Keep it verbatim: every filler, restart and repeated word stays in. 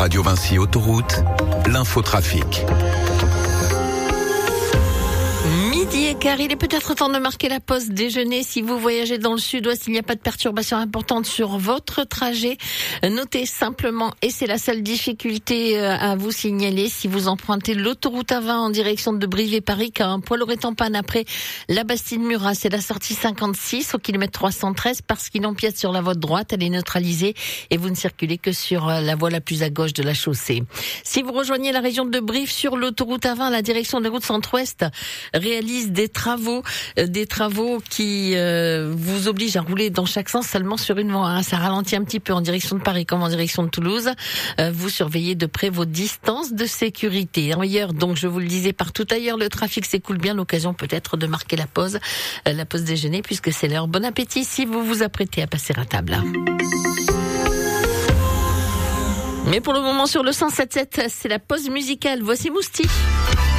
Radio Vinci Autoroute, l'infotrafic. Midi et quart, il est peut-être temps de marquer la pause déjeuner. Si vous voyagez dans le sud-ouest, il n'y a pas de perturbation importante sur votre trajet. Notez simplement, et c'est la seule difficulté à vous signaler, si vous empruntez l'autoroute A vingt en direction de Brive-et-Paris, car un poids lourd est en panne après la Bastide-Murat. C'est la sortie cinquante-six au kilomètre trois cent treize parce qu'il empiète sur la voie de droite. Elle est neutralisée et vous ne circulez que sur la voie la plus à gauche de la chaussée. Si vous rejoignez la région de Brive sur l'autoroute A vingt, la direction de la route centre-ouest réalise des travaux, euh, des travaux qui euh, vous obligent à rouler dans chaque sens seulement sur une voie. Hein. Ça ralentit un petit peu en direction de Paris comme en direction de Toulouse. Euh, vous surveillez de près vos distances de sécurité. Ailleurs, donc je vous le disais, partout ailleurs, le trafic s'écoule bien. L'occasion peut-être de marquer la pause, euh, la pause déjeuner, puisque c'est l'heure. Bon appétit si vous vous apprêtez à passer à table. Mais pour le moment sur le cent sept virgule sept, c'est la pause musicale. Voici Moustique.